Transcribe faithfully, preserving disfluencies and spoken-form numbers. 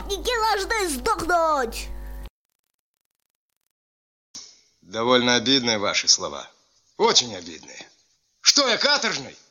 Преступники должны сдохнуть! Довольно обидные ваши слова. Очень обидные. Что я, каторжный?